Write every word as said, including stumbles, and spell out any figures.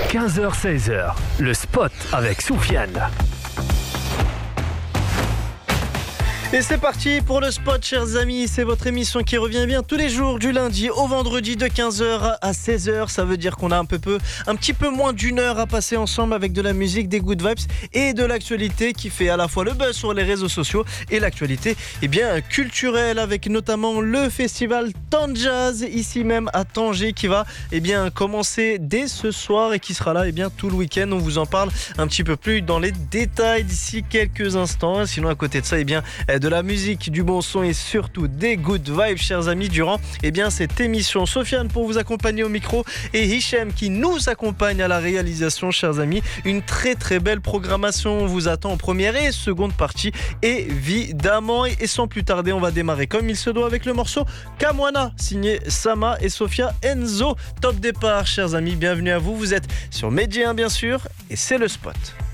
quinze heures seize heures, le spot avec Soufiane. Et c'est parti pour le spot, chers amis. C'est votre émission qui revient bien tous les jours du lundi au vendredi de quinze heures à seize heures. Ça veut dire qu'on a un peu peu, un petit peu moins d'une heure à passer ensemble avec de la musique, des good vibes et de l'actualité qui fait à la fois le buzz sur les réseaux sociaux et l'actualité eh bien culturelle, avec notamment le festival Tanjazz ici même à Tanger qui va eh bien commencer dès ce soir et qui sera là eh bien tout le week-end. On vous en parle un petit peu plus dans les détails d'ici quelques instants. Sinon à côté de ça eh bien de la musique, du bon son et surtout des good vibes, chers amis, durant eh bien, cette émission. Soufiane pour vous accompagner au micro et Hichem qui nous accompagne à la réalisation, chers amis. Une très très belle programmation vous attend en première et seconde partie, évidemment. Et sans plus tarder, on va démarrer comme il se doit avec le morceau Kamwana, signé Sama et Sofia Enzo. Top départ, chers amis, bienvenue à vous. Vous êtes sur Medji un, bien sûr, et c'est le spot.